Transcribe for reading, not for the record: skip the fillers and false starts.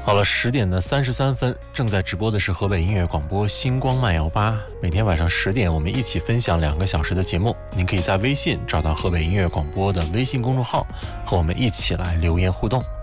好了，10:33，正在直播的是河北音乐广播星光慢摇吧。每天晚上10点，我们一起分享2个小时的节目。您可以在微信找到河北音乐广播的微信公众号，和我们一起来留言互动。